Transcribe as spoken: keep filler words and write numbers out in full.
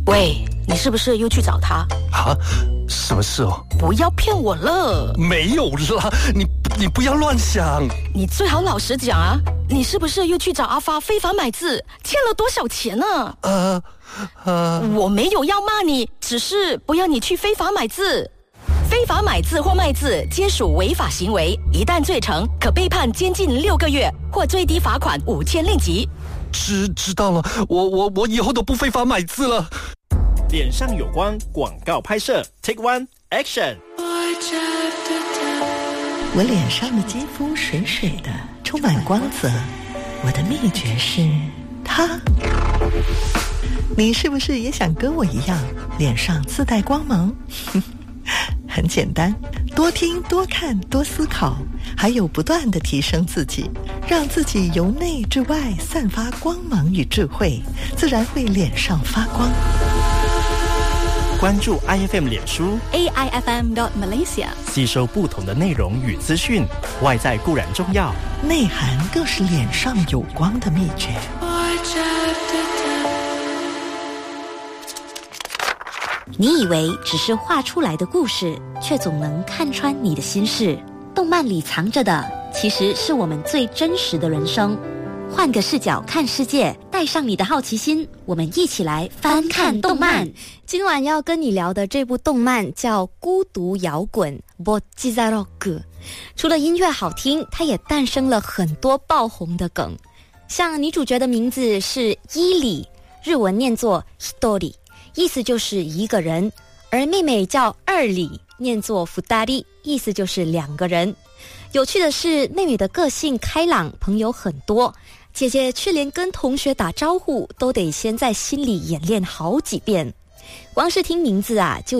喂，你是不是又去找他？ 啊，什么事哦？ 不要骗我了。 没有啦，你你不要乱想。 你最好老实讲啊，你是不是又去找阿发非法买字，欠了多少钱呢？ 呃呃， 我没有要骂你，只是不要你去非法买字。非法买字或卖字皆属违法行为，一旦罪成，可被判监禁六个月或最低罚款五千令吉。 知知道了，我我我以后都不非法买字了。 脸上有光广告拍摄 Take One Action。 我脸上的肌肤水水的，充满光泽。我的秘诀是它。你是不是也想跟我一样，脸上自带光芒？很简单，多听多看多思考，还有不断地提升自己，让自己由内至外散发光芒与智慧，自然会脸上发光。 关注 I F M 脸书 A I F M dot Malaysia， 吸收不同的内容与资讯。外在固然重要， 内涵更是脸上有光的秘诀。 你以为只是画出来的故事，却总能看穿你的心事。动漫里藏着的，其实是我们最真实的人生。换个视角看世界，带上你的好奇心，我们一起来翻看动漫。 今晚要跟你聊的这部动漫叫《孤独摇滚》 Bocchizarock。 除了音乐好听，它也诞生了很多爆红的梗。像女主角的名字是伊里，日文念作 Hitori，意思就是一个人，而妹妹叫二里，念作福达利，意思就是两个人。有趣的是，妹妹的个性开朗，朋友很多，姐姐却连跟同学打招呼都得先在心里演练好几遍。光是听名字啊，就